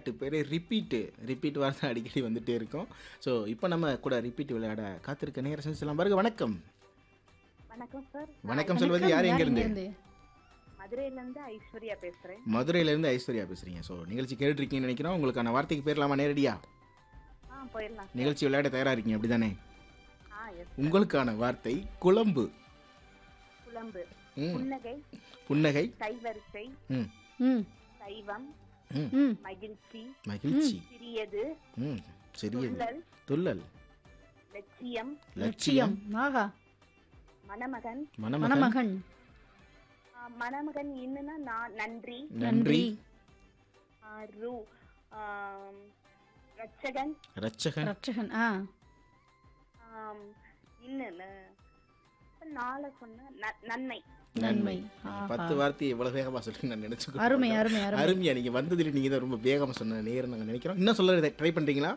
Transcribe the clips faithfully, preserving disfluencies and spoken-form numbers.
விளையாட்டு பேர் repeat repeat வார்த்தை அடிக்கடி வந்துட்டே இருக்கும். ஸோ இப்போ நம்ம கூட ரிப்பீட் விளையாட காத்திருக்க நேரம் செஞ்சலாம் பாருங்க. வணக்கம். வணக்கம் சார். வணக்கம் சொல்வது யார் எங்கிருந்து? மதுரையில இருந்து ஐஸ்வர்யா பேசுறேன். மதுரையிலேருந்து ஐஸ்வர்யா பேசுறீங்க. ஸோ நிகழ்ச்சி கேட்டுருக்கீங்கன்னு நினைக்கிறோம். உங்களுக்கான வார்த்தைக்கு போயிடலாமா நேரடியா? ஆ போயிடலாம். நிகழ்ச்சி விளையாட தயாரா இருக்கீங்க அப்படிதானே? ஆ எஸ். உங்களுக்கான வார்த்தை குழம்பு. குழம்பு. ம். புன்னகை. புன்னகை. கைவரிசை. ம். ம் சைவம். ம். ம் மகிழ்ச்சி. மகிழ்ச்சி. சிறியது. ம். சிறியது. துள்ளல். துள்ளல். லட்சியம். லட்சியம். ஆஹா மணமகன். மணமகன். மணமகன். ஆ, மணமகன் இன்னுன்னா நான் நன்றி. நன்றி. ஆ, ரு ஆம், ரட்சகன். ரட்சகன். ரட்சகன். ஆ ஆம், இன்னுன்னு நாளை சொன்ன ந- நன்மை. நன்மை. பத்து வார்த்தை எவ்வளவு வேகமா சொல்லுங்க நான் நினைச்சுக்கோ. அருமை அருமை அருமை. அருமையா நீங்க வந்ததுல நீங்க தான் ரொம்ப வேகமா சொன்ன நேரம் நாங்க நினைக்கிறோம். இன்னும் சொல்ல ட்ரை பண்றீங்களா?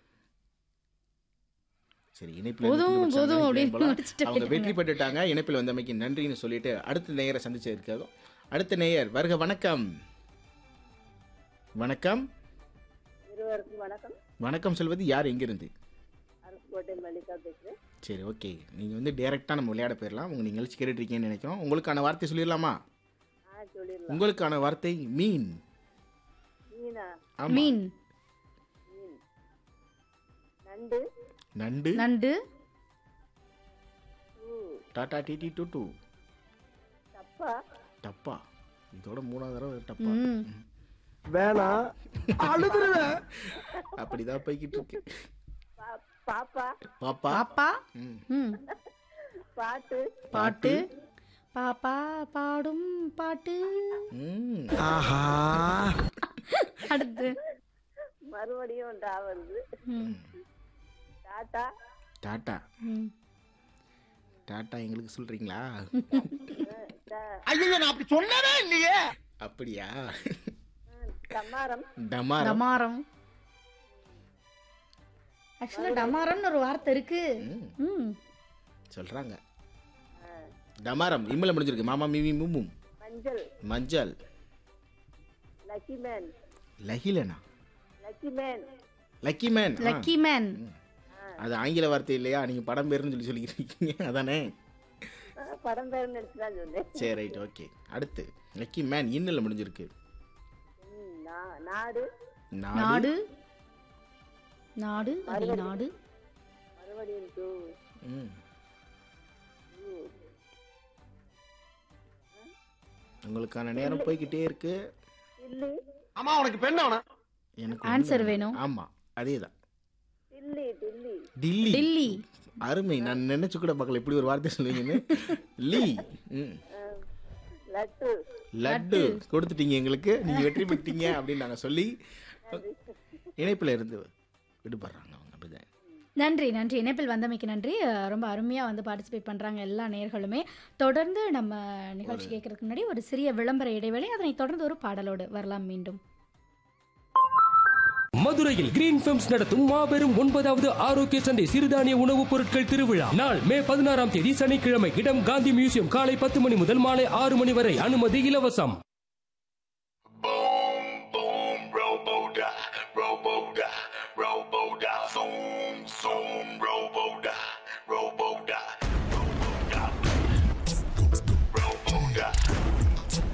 சரி, இணைப்பில் போதும், இருந்து போதும் நினைக்கிறேன் அப்படின்னு போல. முடிச்சிட்டு அவங்க போயிட்டாங்க. வெற்றி பெற்றுட்டாங்க. இணைப்பில் வந்தமைக்கு நன்றின்னு சொல்லிட்டு அடுத்த நேயரை சந்திச்சு இருக்காங்க. அடுத்த நேயர் வருக. வணக்கம். வணக்கம். இருவருக்கும் வணக்கம். வணக்கம் சொல்வது யார் எங்கிருந்து? அரசுக்கோட்டை மல்லிகா பேசுறேன். சரி, ஓகே. நீங்க வந்து டைரக்டா நம்ம விளையாட போயிடலாம். உங்க நிகழ்ச்சி கேட்டுட்டு இருக்கீங்கன்னு நினைக்கிறோம். உங்களுக்கான வார்த்தை சொல்லிடலாமா? ஆ சொல்லிடலாம். உங்களுக்கான வார்த்தை மீன். மீனா. ஆமா. மீன். மீன். நண்டு. நண்டு. நண்டு. ஊ. டாடா டிடி டூ தப்பா. டப்பா. இதோட மூணாவது தடவை டப்பா. ம். வேணாம் அழுதுருவேன். அப்படிதான் போய்கிட்டு இருக்கு. பா- பாப்பா. பாப்பா. பாப்பா. ம். ம். பாட்டு. பாட்டு. பாப்பா பாடும் பாட்டு. ம். ஆஹா அடுத்து. மறுபடியும் டா வருது. ம். டாட்டா. டாட்டா. ம். டாட்டா எங்களுக்கு சொல்றீங்களா? ட- ஐயோ நான் அப்படி சொன்னவே இல்லையே. அப்படியா? டமாரம். டமாரம். டமாரம். ஆக்சுவலா டமாரம்னு ஒரு வார்த்தை இருக்கு. ம். ம். சொல்றாங்க. டமாரம் இம்மல முடிஞ்சிருக்கு. மாமா மிமி மும்மும். மஞ்சள். மஞ்சள். Lucky man. லகிலனா. Lucky man. Lucky man. ஆ. Lucky man. அது ஆங்கில வார்த்தை இல்லையா? நீங்க படம் பேருன்னு சொல்லி சொல்லிக்கிட்டு இருக்கீங்க அதானே? ஆ, படம் பேர் நினைச்சுதான் சொன்னேன். சரி, ரைட், ஓகே. அடுத்து லக்கி மேன் இன்னல முடிஞ்சிருக்கு. ம், நா- நாடு. நாடு. நாடு. நாடு. அடி நாடு. மறுபடியும் டூ. ம். ஊ. உங்களுக்கான நேரம் போய்கிட்டே இருக்கு. இல்லி. அம்மா உனக்கு பெண் வேணும். எனக்கு Answer ஒண்ணு வேணும். ஆமா, அதேதான். டில்லி. டில்லி. டில்லி. டெல்லி. அருமை. நான் நினைச்சு கூட பார்க்கல இப்படி ஒரு வார்த்தை சொல்லுவீங்கன்னு. லீ. ம். லட்டு. லட்டு கொடுத்துட்டீங்க எங்களுக்கு. நீங்க வெற்றி பெற்றீங்க அப்படின்னு நாங்க சொல்லி இணைப்புல இருந்து விடுபடுறாங்க அவங்க. அப்படிதான். நன்றி நன்றி இணைப்பில் வந்தமைக்கு நன்றி. அஹ், ரொம்ப அருமையாக வந்து பார்ட்டிசிபேட் பண்ணுறாங்க எல்லா நேயர்களுமே. தொடர்ந்து நம்ம நிகழ்ச்சி கேட்கறதுக்கு முன்னாடி ஒரு சிறிய விளம்பர இடைவேளை, அதனைத் தொடர்ந்து ஒரு பாடலோடு வரலாம் மீண்டும். மதுரையில் கிரீன் ஃபிலிம்ஸ் நடத்தும் மாபெரும் ஒன்பதாவது ஆரோக்கிய சந்தை சிறுதானிய உணவுப் பொருட்கள் திருவிழா நாள் மே பதினாறாம் தேதி சனிக்கிழமை. இடம் காந்தி மியூசியம். காலை பத்து மணி முதல் மாலை ஆறு மணி வரை. அனுமதி இலவசம்.